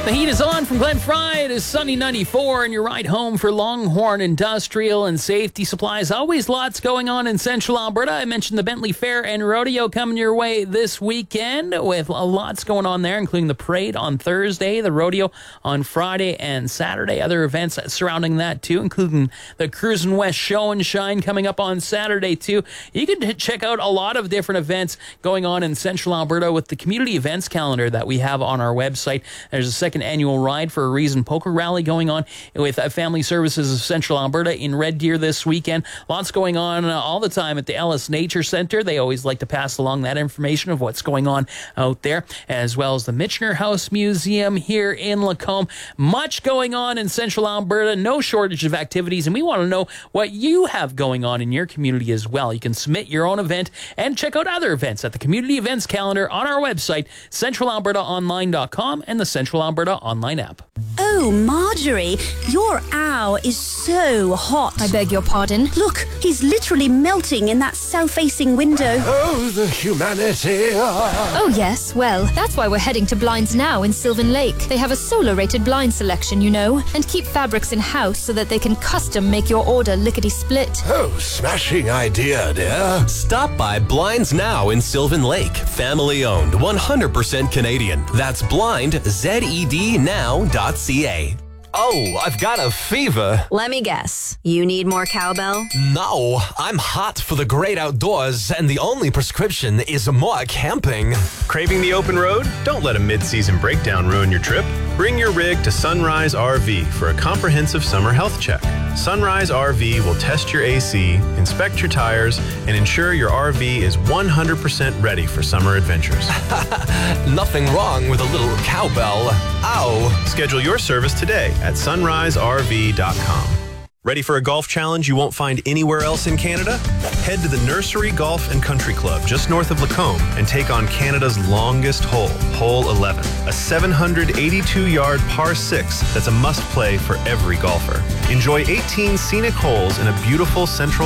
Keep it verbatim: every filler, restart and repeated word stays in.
The heat is on from Glen Fry. It is sunny ninety-four, and your ride home for Longhorn Industrial and Safety Supplies. Always lots going on in Central Alberta. I mentioned the Bentley Fair and Rodeo coming your way this weekend with lots going on there, including the parade on Thursday, the rodeo on Friday and Saturday. Other events surrounding that too, including the Cruisin' West Show and Shine coming up on Saturday too. You can check out a lot of different events going on in Central Alberta with the community events calendar that we have on our website. There's a second annual Ride for a Reason poker rally going on with Family Services of Central Alberta in Red Deer this weekend. Lots going on uh, all the time at the Ellis Nature Center. They always like to pass along that information of what's going on out there, as well as the Michener House Museum here in Lacombe. Much going on in Central Alberta, no shortage of activities, and we want to know what you have going on in your community as well. You can submit your own event and check out other events at the community events calendar on our website, central alberta online dot com, and the Central Alberta online app. Oh, Marjorie, your owl is so hot. I beg your pardon? Look, he's literally melting in that south-facing window. Oh, the humanity. Oh, yes. Well, that's why we're heading to Blinds Now in Sylvan Lake. They have a solar-rated blind selection, you know, and keep fabrics in-house so that they can custom make your order lickety-split. Oh, smashing idea, dear. Stop by Blinds Now in Sylvan Lake. Family-owned, one hundred percent Canadian. That's blind, Z E D now dot C A. Oh, I've got a fever. Let me guess. You need more cowbell? No, I'm hot for the great outdoors, and the only prescription is more camping. Craving the open road? Don't let a mid-season breakdown ruin your trip. Bring your rig to Sunrise R V for a comprehensive summer health check. Sunrise R V will test your A C, inspect your tires, and ensure your R V is one hundred percent ready for summer adventures. Nothing wrong with a little cowbell. Ow. Schedule your service today at sunrise R V dot com. Ready for a golf challenge you won't find anywhere else in Canada? Head to the Nursery Golf and Country Club just north of Lacombe and take on Canada's longest hole, Hole eleven, a seven hundred eighty-two yard par six that's a must-play for every golfer. Enjoy eighteen scenic holes in a beautiful central